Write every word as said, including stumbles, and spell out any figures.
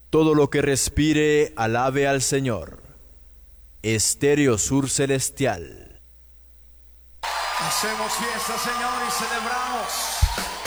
Todo lo que respire, alabe al Señor. Estéreo Sur Celestial. Hacemos fiesta, Señor, y celebramos.